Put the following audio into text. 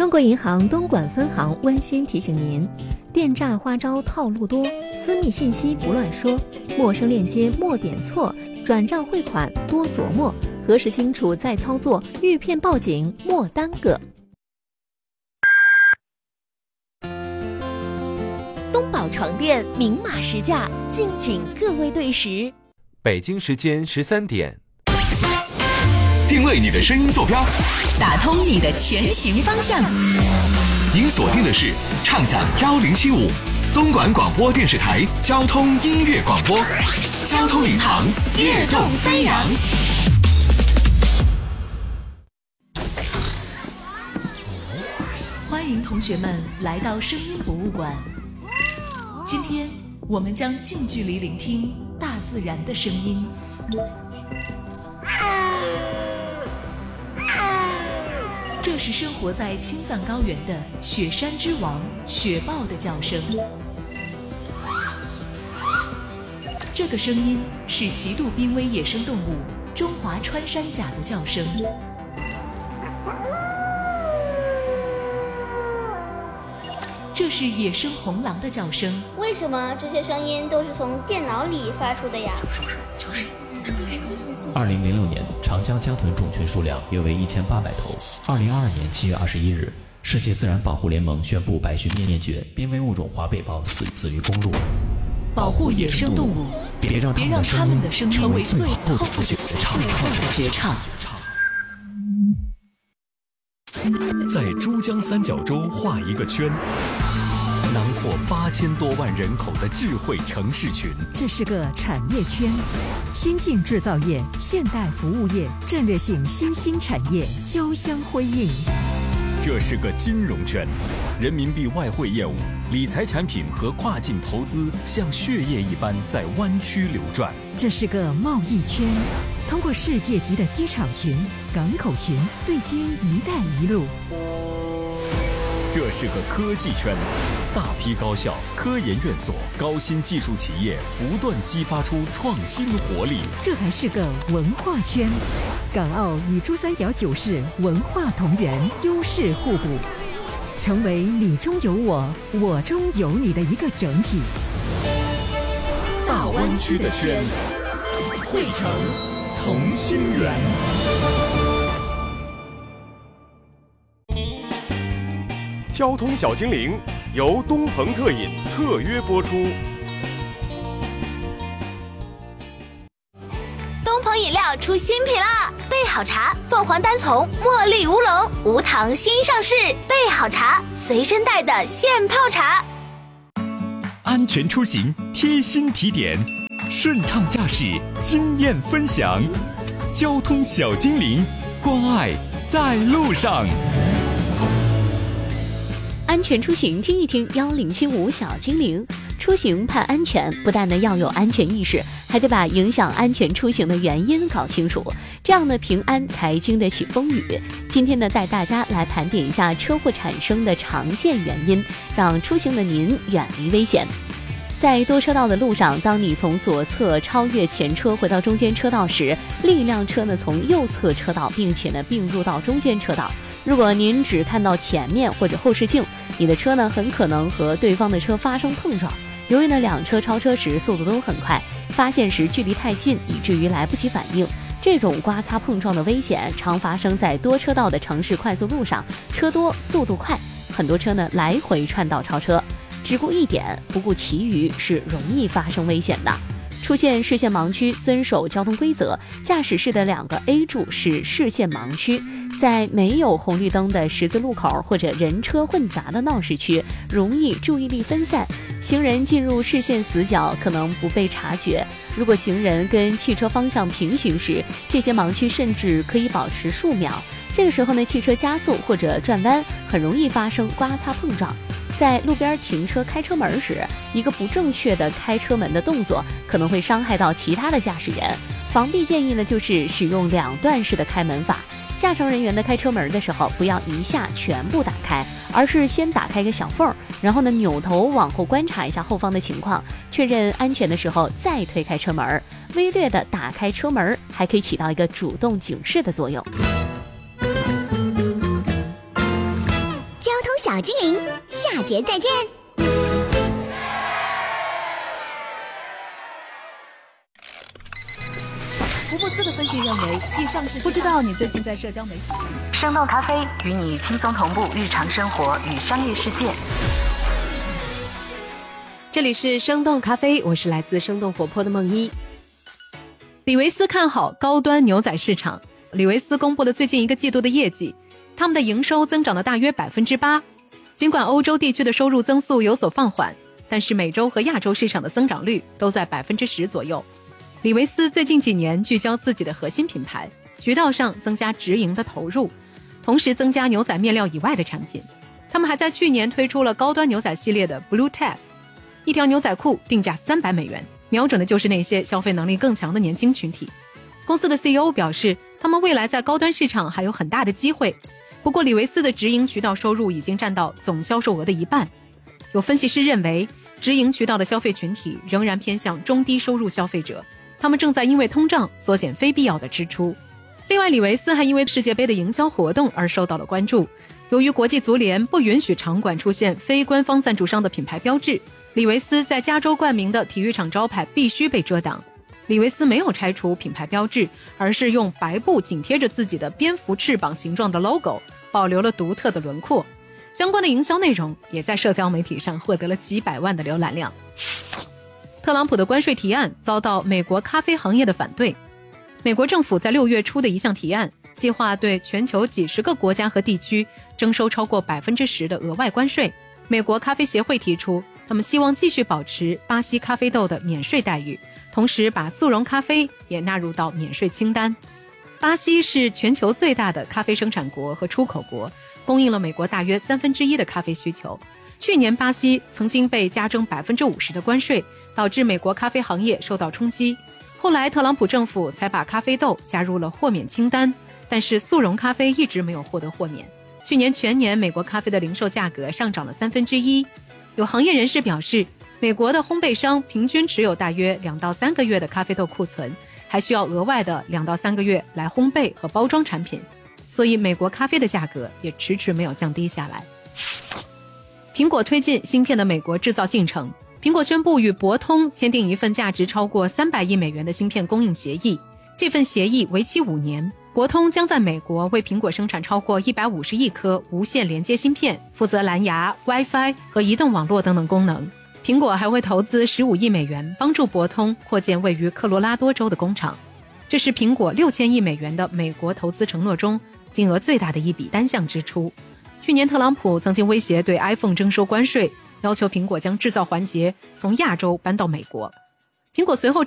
中国银行东莞分行温馨提醒您：电诈花招套路多，私密信息不乱说，陌生链接莫点错，转账汇款多琢磨，核实清楚再操作，遇骗报警莫耽搁。 东宝床垫明码实价，敬请各位对时。 北京时间13点， 定位你的声音坐标， 打通你的前行方向。 您锁定的是畅享1075东莞广播电视台交通音乐广播，交通领航，跃动飞扬。 欢迎同学们来到声音博物馆。今天我们将近距离聆听大自然的声音。这是生活在青藏高原的雪山之王雪豹的叫声。这个声音是极度濒危野生动物中华穿山甲的叫声。这是野生红狼的叫声。 为什么这些声音都是从电脑里发出的呀 ？2006年，长江江豚种群数量约为1800头。2022年7月21日，世界自然保护联盟宣布白鲟灭绝，濒危物种华北豹死于公路。 保护野生动物，别让他们的声音成为最后的绝唱。 在珠江三角洲画一个圈，囊括8000多万人口的智慧城市群。 这是个产业圈，先进制造业、现代服务业、战略性新兴产业交相辉映。 这是个金融圈，人民币外汇业务、理财产品和跨境投资像血液一般在湾区流转。 这是个贸易圈，通过世界级的机场群、港口群对接“一带一路”。 这是个科技圈，大批高校、科研院所、高新技术企业不断激发出创新活力。 这还是个文化圈，港澳与珠三角9市文化同源，优势互补，成为你中有我，我中有你的一个整体。 大湾区的圈，汇成同心圆。 交通小精灵由东鹏特饮特约播出。 东鹏饮料出新品了，备好茶凤凰单丛茉莉乌龙无糖新上市，备好茶随身带的现泡茶。 安全出行贴心提点，顺畅驾驶经验分享，交通小精灵关爱在路上。 安全出行听一听1075小精灵。出行盼安全，不但呢要有安全意识，还得把影响安全出行的原因搞清楚，这样呢平安才经得起风雨。今天呢带大家来盘点一下车祸产生的常见原因，让出行的您远离危险。在多车道的路上，当你从左侧超越前车回到中间车道时，另一辆车呢从右侧车道并且呢并入到中间车道。如果您只看到前面或者后视镜，你的车呢很可能和对方的车发生碰撞。由于呢两车超车时速度都很快，发现时距离太近，以至于来不及反应。这种刮擦碰撞的危险常发生在多车道的城市快速路上，车多速度快，很多车呢来回串道超车。只顾一点不顾其余是容易发生危险的。出现视线盲区，遵守交通规则，驾驶室的2个 A 柱是视线盲区。在没有红绿灯的十字路口或者人车混杂的闹市区，容易注意力分散，行人进入视线死角可能不被察觉。如果行人跟汽车方向平行时，这些盲区甚至可以保持数秒。这个时候呢，汽车加速或者转弯，很容易发生刮擦碰撞。在路边停车开车门时，一个不正确的开车门的动作可能会伤害到其他的驾驶员。防避建议呢，就是使用2段式的开门法。驾乘人员的开车门的时候，不要一下全部打开，而是先打开一个小缝，然后呢扭头往后观察一下后方的情况，确认安全的时候再推开车门。微略的打开车门，还可以起到一个主动警示的作用。 小精灵，下节再见。 福布斯的分析认为，继上市不知道你最近在社交媒体上。 生动咖啡与你轻松同步日常生活与商业世界。 这里是生动咖啡，我是来自生动活泼的梦一。李维斯看好高端牛仔市场。李维斯公布了最近一个季度的业绩，他们的营收增长了大约 8%。 尽管欧洲地区的收入增速有所放缓，但是美洲和亚洲市场的增长率都在 10% 左右。李维斯最近几年聚焦自己的核心品牌，渠道上增加直营的投入，同时增加牛仔面料以外的产品。他们还在去年推出了高端牛仔系列的 Blue Tab， 一条牛仔裤定价$300，瞄准的就是那些消费能力更强的年轻群体。公司的 CEO 表示，他们未来在高端市场还有很大的机会。不过李维斯的直营渠道收入已经占到总销售额的一半。有分析师认为，直营渠道的消费群体仍然偏向中低收入消费者，他们正在因为通胀缩减非必要的支出。另外，李维斯还因为世界杯的营销活动而受到了关注。由于国际足联不允许场馆出现非官方赞助商的品牌标志，李维斯在加州冠名的体育场招牌必须被遮挡。李维斯没有拆除品牌标志，而是用白布紧贴着自己的蝙蝠翅膀形状的 logo， 保留了独特的轮廓。相关的营销内容也在社交媒体上获得了几百万的浏览量。特朗普的关税提案遭到美国咖啡行业的反对。美国政府在6月初的一项提案，计划对全球几十个国家和地区征收超过 10% 的额外关税。美国咖啡协会提出，他们希望继续保持巴西咖啡豆的免税待遇，同时把速溶咖啡也纳入到免税清单。巴西是全球最大的咖啡生产国和出口国，供应了美国大约1/3的咖啡需求。去年巴西曾经被加征 50% 的关税，导致美国咖啡行业受到冲击。后来特朗普政府才把咖啡豆加入了豁免清单，但是速溶咖啡一直没有获得豁免。去年全年美国咖啡的零售价格上涨了1/3。有行业人士表示，美国的烘焙商平均持有大约2到3个月的咖啡豆库存，还需要额外的2到3个月来烘焙和包装产品，所以美国咖啡的价格也迟迟没有降低下来。苹果推进芯片的美国制造进程。苹果宣布与博通签订一份价值超过300亿美元的芯片供应协议，这份协议为期5年。博通将在美国为苹果生产超过150亿颗无线连接芯片，负责蓝牙、Wi-Fi 和移动网络等等功能。苹果还会投资15亿美元，帮助博通扩建位于科罗拉多州的工厂。这是苹果6000亿美元的美国投资承诺中金额最大的一笔单项支出。去年特朗普曾经威胁对 iPhone 征收关税，要求苹果将制造环节从亚洲搬到美国。苹果随后